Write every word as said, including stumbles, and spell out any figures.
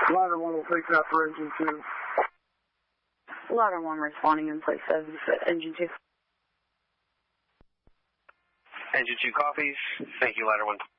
Ladder one will take that for engine two. Ladder one responding in place of engine two. Engine two copies. Thank you, Ladder one.